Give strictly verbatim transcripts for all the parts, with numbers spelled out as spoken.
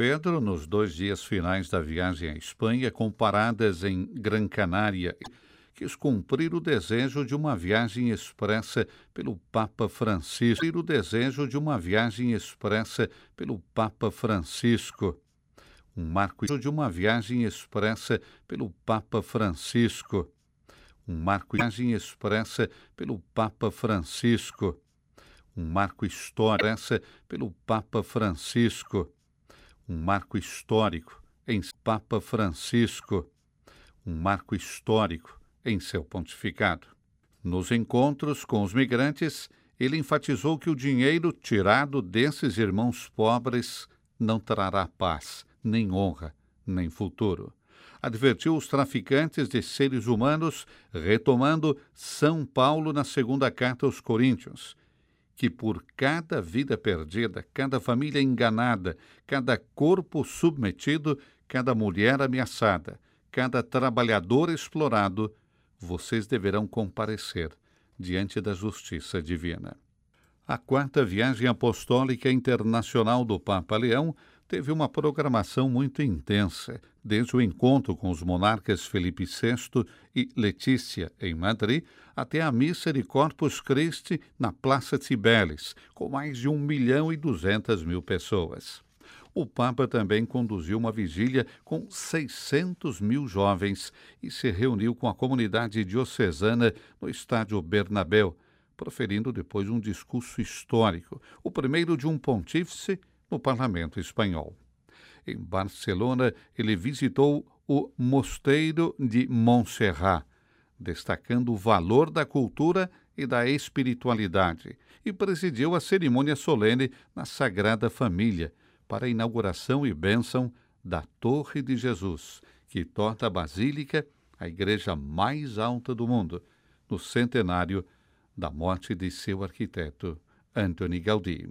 Pedro, nos dois dias finais da viagem à Espanha, com paradas em Gran Canária, quis cumprir o desejo de uma viagem expressa pelo Papa Francisco. O desejo de uma viagem expressa pelo Papa Francisco. Um marco de uma viagem expressa pelo Papa Francisco. Um marco de viagem expressa pelo Papa Francisco. Um marco histórico expressa pelo Papa Francisco. Um marco histórico em Papa Francisco. Um marco histórico em seu pontificado. Nos encontros com os migrantes, ele enfatizou que o dinheiro tirado desses irmãos pobres não trará paz, nem honra, nem futuro. Advertiu os traficantes de seres humanos, retomando São Paulo na segunda carta aos Coríntios, que por cada vida perdida, cada família enganada, cada corpo submetido, cada mulher ameaçada, cada trabalhador explorado, vocês deverão comparecer diante da justiça divina. A quarta viagem apostólica internacional do Papa Leão teve uma programação muito intensa, desde o encontro com os monarcas Felipe sexto e Letícia, em Madrid, até a missa de Corpus Christi na Praça Cibeles, com mais de um milhão e duzentas mil pessoas. O Papa também conduziu uma vigília com seiscentos mil jovens e se reuniu com a comunidade diocesana no estádio Bernabéu, proferindo depois um discurso histórico, o primeiro de um pontífice no parlamento espanhol. Em Barcelona, ele visitou o Mosteiro de Montserrat, destacando o valor da cultura e da espiritualidade, e presidiu a cerimônia solene na Sagrada Família, para a inauguração e bênção da Torre de Jesus, que torna a Basílica a igreja mais alta do mundo, no centenário da morte de seu arquiteto, Antoni Gaudí.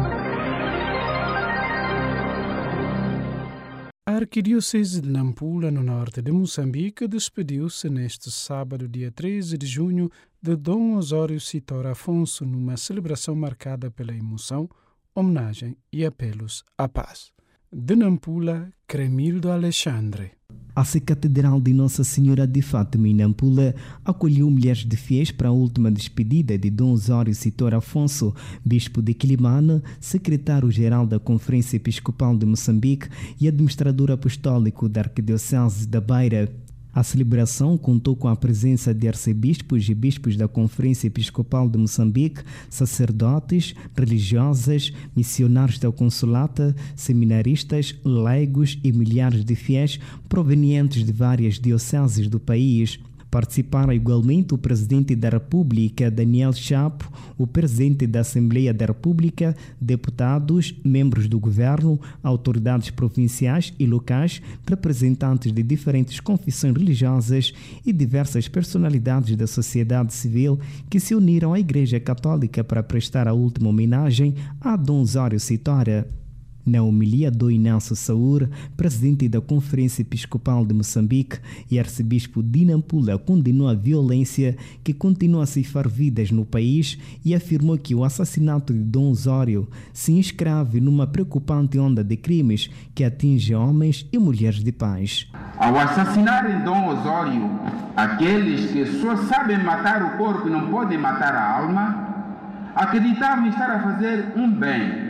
A Arquidiocese de Nampula, no norte de Moçambique, despediu-se neste sábado, dia treze de junho, de Dom Osório Citor Afonso, numa celebração marcada pela emoção, homenagem e apelos à paz. De Nampula, Cremildo Alexandre. A Catedral de Nossa Senhora de Fátima em Nampula acolheu milhares de fiéis para a última despedida de Dom Osório Citor Afonso, bispo de Quilimane, secretário-geral da Conferência Episcopal de Moçambique e administrador apostólico da Arquidiocese da Beira. A celebração contou com a presença de arcebispos e bispos da Conferência Episcopal de Moçambique, sacerdotes, religiosas, missionários da Consolata, seminaristas, leigos e milhares de fiéis provenientes de várias dioceses do país. Participaram igualmente o Presidente da República, Daniel Chapo, o Presidente da Assembleia da República, deputados, membros do Governo, autoridades provinciais e locais, representantes de diferentes confissões religiosas e diversas personalidades da sociedade civil que se uniram à Igreja Católica para prestar a última homenagem a Dom Osório Citor. Na homilia, Dom Inácio Saúr, presidente da Conferência Episcopal de Moçambique e arcebispo de Nampula, condenou a violência que continua a ceifar vidas no país e afirmou que o assassinato de Dom Osório se inscreve numa preocupante onda de crimes que atinge homens e mulheres de paz. Ao assassinarem Dom Osório, aqueles que só sabem matar o corpo e não podem matar a alma, acreditavam estar a fazer um bem.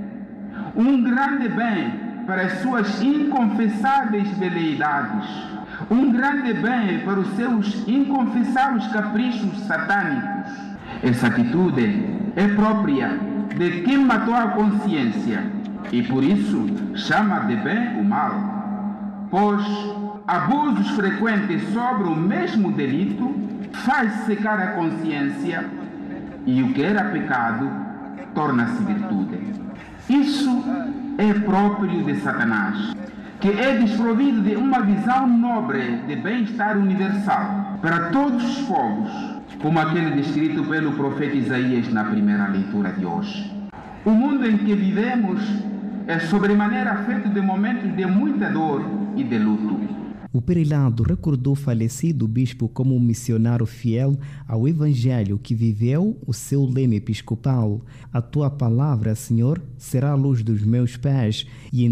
Um grande bem para as suas inconfessáveis veleidades, um grande bem para os seus inconfessáveis caprichos satânicos. Essa atitude é própria de quem matou a consciência e por isso chama de bem o mal, pois abusos frequentes sobre o mesmo delito faz secar a consciência e o que era pecado torna-se virtude. Isso é próprio de Satanás, que é desprovido de uma visão nobre de bem-estar universal para todos os povos, como aquele descrito pelo profeta Isaías na primeira leitura de hoje. O mundo em que vivemos é sobremaneira feito de momentos de muita dor e de luto. O prelado recordou o falecido bispo como um missionário fiel ao Evangelho que viveu o seu lema episcopal: a tua palavra, Senhor, será a luz dos meus pés e